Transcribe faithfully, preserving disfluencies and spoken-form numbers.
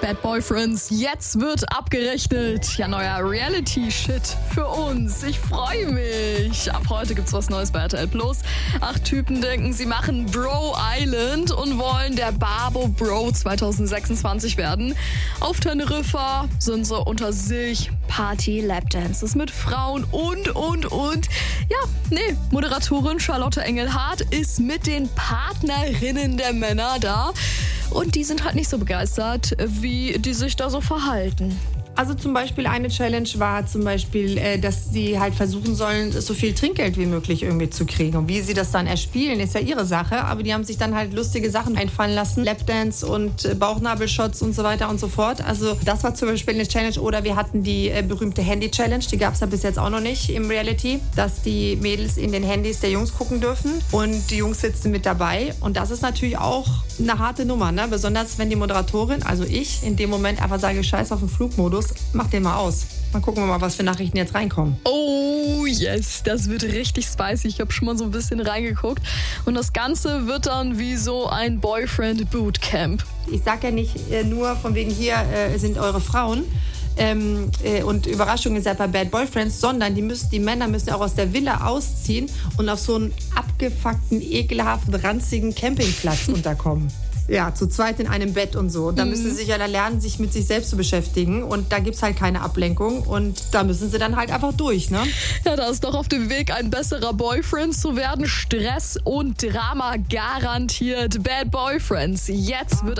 Bad Boyfriends, jetzt wird abgerechnet. Ja, neuer Reality-Shit für uns. Ich freue mich. Ab heute gibt's was Neues bei R T L Plus. Acht Typen denken, sie machen Bro Island und wollen der Babo Bro zwanzig sechsundzwanzig werden. Auf Teneriffa sind sie unter sich. Party, Lapdances mit Frauen und, und, und. Ja, nee, Moderatorin Charlotte Engelhardt ist mit den Partnerinnen der Männer da. Und die sind halt nicht so begeistert, wie die sich da so verhalten. Also zum Beispiel eine Challenge war zum Beispiel, äh, dass sie halt versuchen sollen, so viel Trinkgeld wie möglich irgendwie zu kriegen. Und wie sie das dann erspielen, ist ja ihre Sache. Aber die haben sich dann halt lustige Sachen einfallen lassen. Lapdance und äh, Bauchnabelshots und so weiter und so fort. Also das war zum Beispiel eine Challenge. Oder wir hatten die äh, berühmte Handy-Challenge. Die gab es ja bis jetzt auch noch nicht im Reality. Dass die Mädels in den Handys der Jungs gucken dürfen. Und die Jungs sitzen mit dabei. Und das ist natürlich auch eine harte Nummer, ne? Besonders wenn die Moderatorin, also ich, in dem Moment einfach sage, scheiß auf den Flugmodus. Mach den mal aus. Mal gucken wir mal, was für Nachrichten jetzt reinkommen. Oh yes, das wird richtig spicy. Ich habe schon mal so ein bisschen reingeguckt. Und das Ganze wird dann wie so ein Boyfriend-Bootcamp. Ich sag ja nicht äh, nur von wegen hier äh, sind eure Frauen ähm, äh, und Überraschung ist ja bei Bad Boyfriends, sondern die, müssen, die Männer müssen auch aus der Villa ausziehen und auf so einen abgefuckten, ekelhaften, ranzigen Campingplatz unterkommen. Ja, zu zweit in einem Bett und so. Da müssen sie sich ja lernen, sich mit sich selbst zu beschäftigen. Und da gibt's halt keine Ablenkung. Und da müssen sie dann halt einfach durch, ne? Ja, da ist doch auf dem Weg, ein besserer Boyfriend zu werden. Stress und Drama garantiert. Bad Boyfriends. Jetzt wird